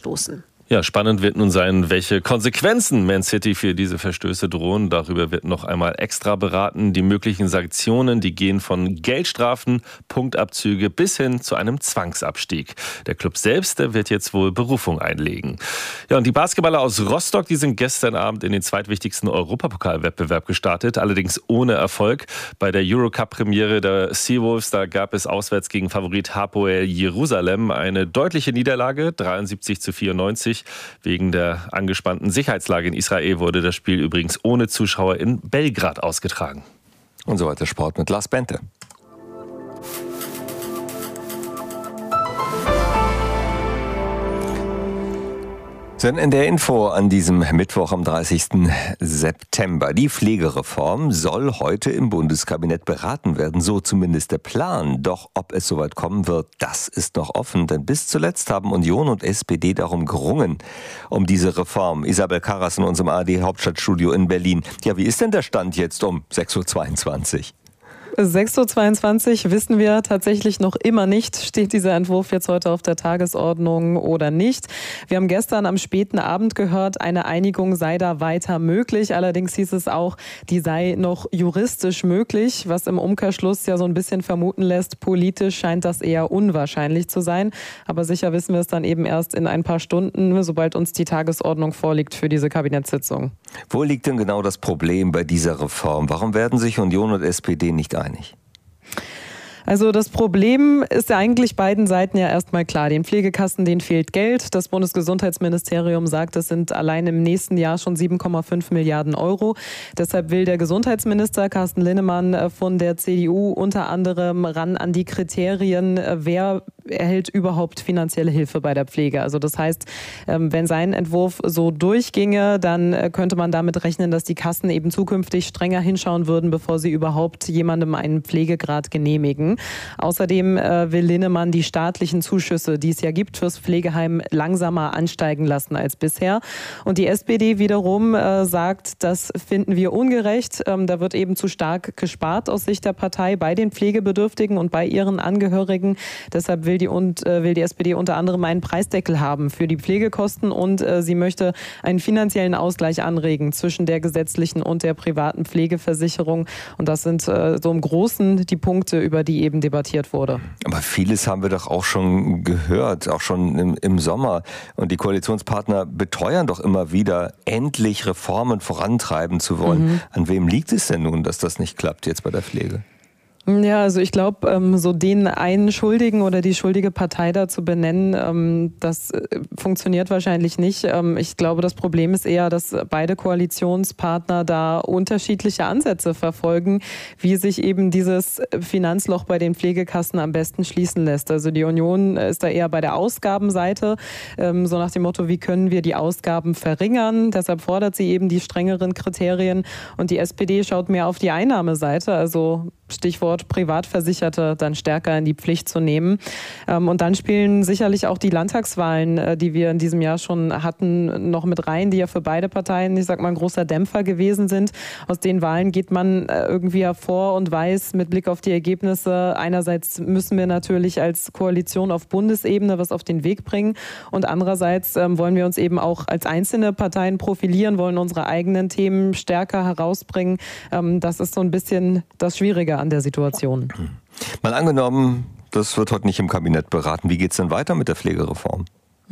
verstoßen. Ja, spannend wird nun sein, welche Konsequenzen Man City für diese Verstöße drohen. Darüber wird noch einmal extra beraten. Die möglichen Sanktionen, die gehen von Geldstrafen, Punktabzüge bis hin zu einem Zwangsabstieg. Der Club selbst, der wird jetzt wohl Berufung einlegen. Ja, und die Basketballer aus Rostock, die sind gestern Abend in den zweitwichtigsten Europapokalwettbewerb gestartet, allerdings ohne Erfolg. Bei der Eurocup-Premiere der Seawolves, da gab es auswärts gegen Favorit Hapoel Jerusalem eine deutliche Niederlage, 73-94. Wegen der angespannten Sicherheitslage in Israel wurde das Spiel übrigens ohne Zuschauer in Belgrad ausgetragen. Und so weiter Sport mit Lars Bente. In der Info an diesem Mittwoch am 30. September. Die Pflegereform soll heute im Bundeskabinett beraten werden, so zumindest der Plan. Doch ob es soweit kommen wird, das ist noch offen, denn bis zuletzt haben Union und SPD darum gerungen, um diese Reform. Isabel Karras in unserem ARD-Hauptstadtstudio in Berlin. Ja, wie ist denn der Stand jetzt um 6.22 Uhr? 6.22 Uhr wissen wir tatsächlich noch immer nicht, steht dieser Entwurf jetzt heute auf der Tagesordnung oder nicht. Wir haben gestern am späten Abend gehört, eine Einigung sei da weiter möglich. Allerdings hieß es auch, die sei noch juristisch möglich, was im Umkehrschluss ja so ein bisschen vermuten lässt, politisch scheint das eher unwahrscheinlich zu sein. Aber sicher wissen wir es dann eben erst in ein paar Stunden, sobald uns die Tagesordnung vorliegt für diese Kabinettssitzung. Wo liegt denn genau das Problem bei dieser Reform? Warum werden sich Union und SPD nicht einig? Also das Problem ist ja eigentlich beiden Seiten ja erstmal klar. Den Pflegekassen, denen fehlt Geld. Das Bundesgesundheitsministerium sagt, es sind allein im nächsten Jahr schon 7,5 Milliarden Euro. Deshalb will der Gesundheitsminister Carsten Linnemann von der CDU unter anderem ran an die Kriterien, wer erhält überhaupt finanzielle Hilfe bei der Pflege. Also das heißt, wenn sein Entwurf so durchginge, dann könnte man damit rechnen, dass die Kassen eben zukünftig strenger hinschauen würden, bevor sie überhaupt jemandem einen Pflegegrad genehmigen. Außerdem will Linnemann die staatlichen Zuschüsse, die es ja gibt fürs Pflegeheim, langsamer ansteigen lassen als bisher. Und die SPD wiederum sagt, das finden wir ungerecht. Da wird eben zu stark gespart aus Sicht der Partei bei den Pflegebedürftigen und bei ihren Angehörigen. Deshalb will die SPD unter anderem einen Preisdeckel haben für die Pflegekosten und sie möchte einen finanziellen Ausgleich anregen zwischen der gesetzlichen und der privaten Pflegeversicherung. Und das sind so im Großen die Punkte, über die eben debattiert wurde. Aber vieles haben wir doch auch schon gehört, auch schon im Sommer. Und die Koalitionspartner beteuern doch immer wieder, endlich Reformen vorantreiben zu wollen. An wem liegt es denn nun, dass das nicht klappt jetzt bei der Pflege? Ja, also ich glaube, so den einen Schuldigen oder die schuldige Partei da zu benennen, das funktioniert wahrscheinlich nicht. Ich glaube, das Problem ist eher, dass beide Koalitionspartner da unterschiedliche Ansätze verfolgen, wie sich eben dieses Finanzloch bei den Pflegekassen am besten schließen lässt. Also die Union ist da eher bei der Ausgabenseite, so nach dem Motto, wie können wir die Ausgaben verringern? Deshalb fordert sie eben die strengeren Kriterien und die SPD schaut mehr auf die Einnahmeseite, also Stichwort Privatversicherte dann stärker in die Pflicht zu nehmen. Und dann spielen sicherlich auch die Landtagswahlen, die wir in diesem Jahr schon hatten, noch mit rein, die ja für beide Parteien, ich sag mal, ein großer Dämpfer gewesen sind. Aus den Wahlen geht man irgendwie hervor und weiß mit Blick auf die Ergebnisse, einerseits müssen wir natürlich als Koalition auf Bundesebene was auf den Weg bringen und andererseits wollen wir uns eben auch als einzelne Parteien profilieren, wollen unsere eigenen Themen stärker herausbringen. Das ist so ein bisschen das Schwierige an der Situation. Mal angenommen, das wird heute nicht im Kabinett beraten. Wie geht es denn weiter mit der Pflegereform?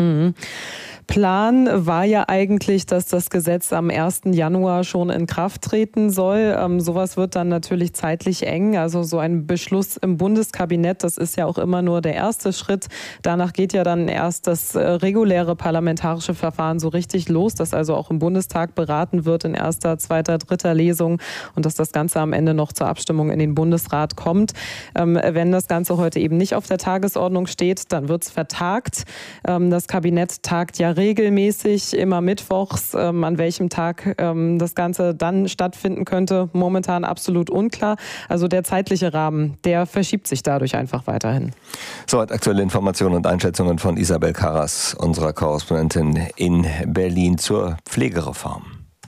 Plan war ja eigentlich, dass das Gesetz am 1. Januar schon in Kraft treten soll. Sowas wird dann natürlich zeitlich eng. Also so ein Beschluss im Bundeskabinett, das ist ja auch immer nur der erste Schritt. Danach geht ja dann erst das reguläre parlamentarische Verfahren so richtig los, das also auch im Bundestag beraten wird in erster, zweiter, dritter Lesung und dass das Ganze am Ende noch zur Abstimmung in den Bundesrat kommt. Wenn das Ganze heute eben nicht auf der Tagesordnung steht, dann wird es vertagt. Das Kabinett tagt ja regelmäßig, immer mittwochs. An welchem Tag das Ganze dann stattfinden könnte, momentan absolut unklar. Also der zeitliche Rahmen, der verschiebt sich dadurch einfach weiterhin. Soweit aktuelle Informationen und Einschätzungen von Isabel Karras, unserer Korrespondentin in Berlin zur Pflegereform.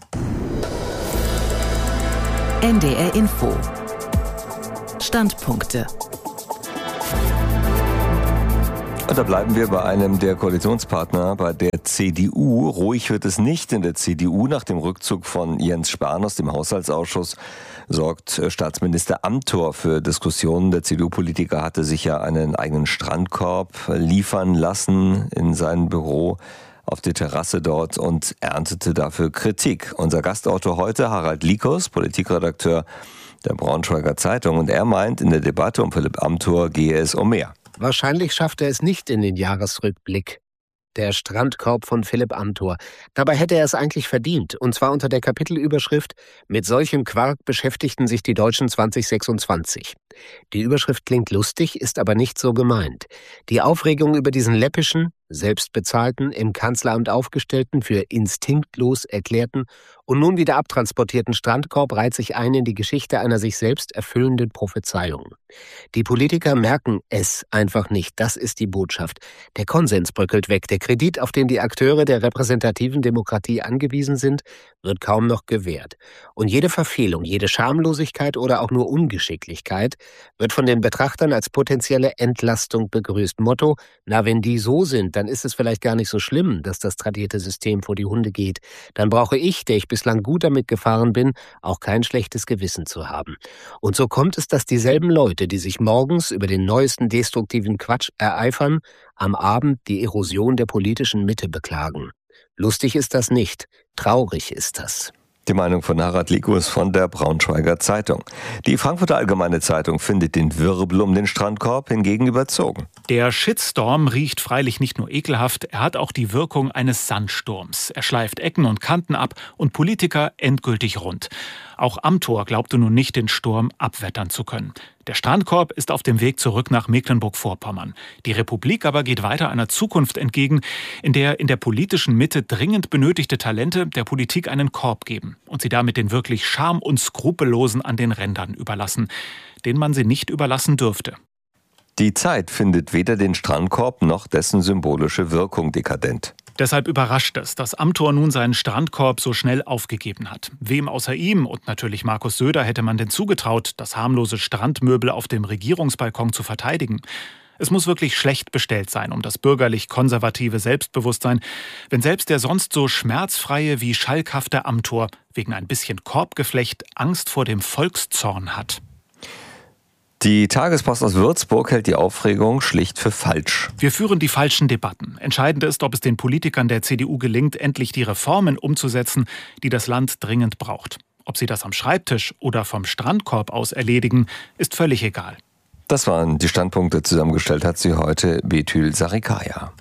NDR Info. Standpunkte. Und da bleiben wir bei einem der Koalitionspartner, bei der CDU. Ruhig wird es nicht in der CDU. Nach dem Rückzug von Jens Spahn aus dem Haushaltsausschuss sorgt Staatsminister Amthor für Diskussionen. Der CDU-Politiker hatte sich ja einen eigenen Strandkorb liefern lassen in sein Büro auf die Terrasse dort und erntete dafür Kritik. Unser Gastautor heute, Harald Likos, Politikredakteur der Braunschweiger Zeitung. Und er meint, in der Debatte um Philipp Amthor gehe es um mehr. Wahrscheinlich schafft er es nicht in den Jahresrückblick. Der Strandkorb von Philipp Amthor. Dabei hätte er es eigentlich verdient. Und zwar unter der Kapitelüberschrift „Mit solchem Quark beschäftigten sich die Deutschen 2026". Die Überschrift klingt lustig, ist aber nicht so gemeint. Die Aufregung über diesen läppischen, selbstbezahlten, im Kanzleramt aufgestellten, für instinktlos erklärten und nun wieder abtransportierten Strandkorb reiht sich ein in die Geschichte einer sich selbst erfüllenden Prophezeiung. Die Politiker merken es einfach nicht, das ist die Botschaft. Der Konsens bröckelt weg, der Kredit, auf den die Akteure der repräsentativen Demokratie angewiesen sind, wird kaum noch gewährt. Und jede Verfehlung, jede Schamlosigkeit oder auch nur Ungeschicklichkeit wird von den Betrachtern als potenzielle Entlastung begrüßt. Motto: Na, wenn die so sind, dann ist es vielleicht gar nicht so schlimm, dass das tradierte System vor die Hunde geht. Dann brauche ich, der ich bislang gut damit gefahren bin, auch kein schlechtes Gewissen zu haben. Und so kommt es, dass dieselben Leute, die sich morgens über den neuesten destruktiven Quatsch ereifern, am Abend die Erosion der politischen Mitte beklagen. Lustig ist das nicht, traurig ist das. Die Meinung von Harald Likos von der Braunschweiger Zeitung. Die Frankfurter Allgemeine Zeitung findet den Wirbel um den Strandkorb hingegen überzogen. Der Shitstorm riecht freilich nicht nur ekelhaft, er hat auch die Wirkung eines Sandsturms. Er schleift Ecken und Kanten ab und Politiker endgültig rund. Auch Amthor glaubte nun nicht, den Sturm abwettern zu können. Der Strandkorb ist auf dem Weg zurück nach Mecklenburg-Vorpommern. Die Republik aber geht weiter einer Zukunft entgegen, in der politischen Mitte dringend benötigte Talente der Politik einen Korb geben und sie damit den wirklich Scham- und Skrupellosen an den Rändern überlassen, denen man sie nicht überlassen dürfte. Die Zeit findet weder den Strandkorb noch dessen symbolische Wirkung dekadent. Deshalb überrascht es, dass Amthor nun seinen Strandkorb so schnell aufgegeben hat. Wem außer ihm und natürlich Markus Söder hätte man denn zugetraut, das harmlose Strandmöbel auf dem Regierungsbalkon zu verteidigen? Es muss wirklich schlecht bestellt sein um das bürgerlich-konservative Selbstbewusstsein, wenn selbst der sonst so schmerzfreie wie schalkhafte Amthor wegen ein bisschen Korbgeflecht Angst vor dem Volkszorn hat. Die Tagespost aus Würzburg hält die Aufregung schlicht für falsch. Wir führen die falschen Debatten. Entscheidend ist, ob es den Politikern der CDU gelingt, endlich die Reformen umzusetzen, die das Land dringend braucht. Ob sie das am Schreibtisch oder vom Strandkorb aus erledigen, ist völlig egal. Das waren die Standpunkte. Zusammengestellt hat sie heute Betül Sarikaya.